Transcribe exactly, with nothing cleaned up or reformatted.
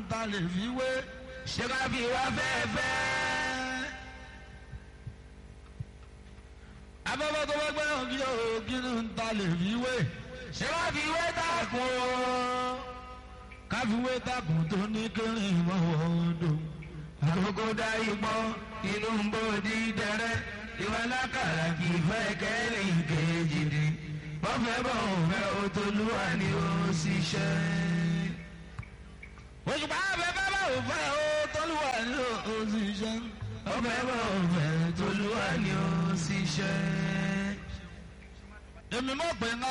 ta lè fi wé ṣé ká fi wá fẹ́ẹ́fẹ́. abẹ́fẹ́ tó bá gbẹ́ràn kí o kí ni ta lè fi wé ṣé ká fi wé takùn o ká fi wé takùn tó ní kéré mọ́ ọdún. àkókò dá ìbọn inú ń bò dídẹrẹ́ ìwà lákàrà kì í fẹ́ kẹ́rin kejì ni wọ́n fẹ́ bọ̀ òfẹ́ Otolúwa ni ó ṣiṣẹ́. òṣùpá afẹ́fẹ́ bá òfẹ́ Otolúwa ni ó ṣiṣẹ́. wọ́n fẹ́ bọ̀ òfẹ́ Otolúwa ni ó ṣiṣẹ́. èmi mọ̀ pé ńlá.